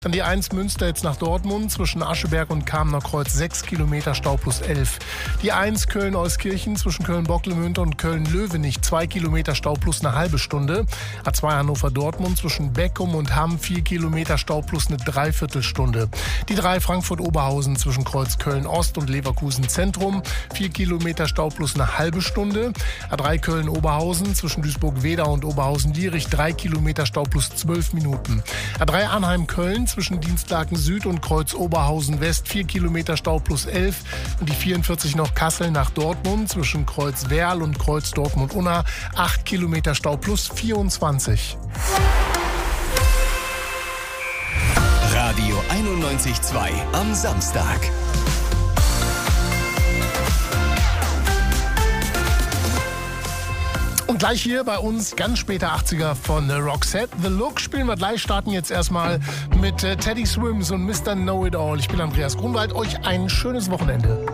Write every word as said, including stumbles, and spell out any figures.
Dann die eins Münster jetzt nach Dortmund, zwischen Ascheberg und Kamener Kreuz sechs Kilometer Stau plus elf. Die eins Köln-Euskirchen zwischen Köln-Bocklemünde und Köln-Löwenich zwei Kilometer Stau plus eine halbe Stunde. A zwei Hannover-Dortmund zwischen Beckum und Hamm vier Kilometer Stau plus eine Dreiviertelstunde. Die drei Frankfurt-Oberhausen zwischen Kreuz Köln-Ost und Leverkusen-Zentrum vier Kilometer Stau plus eine halbe Stunde. A drei Köln-Oberhausen zwischen Duisburg-Wedau und Oberhausen-Lierich drei Kilometer Stau plus zwölf Minuten. A drei Arnheim-Köln zwischen Dienstlaken Süd und Kreuz Oberhausen West vier Kilometer Stau plus elf. Und die vierundvierzig noch Kassel nach Dortmund zwischen Kreuz Werl und Kreuz Dortmund-Unna acht Kilometer Stau plus vierundzwanzig. Radio einundneunzig Komma zwei am Samstag. Und gleich hier bei uns ganz später achtziger von Roxette. The Look spielen wir gleich, starten jetzt erstmal mit Teddy Swims und Mister Know It All. Ich bin Andreas Grunwald, euch ein schönes Wochenende.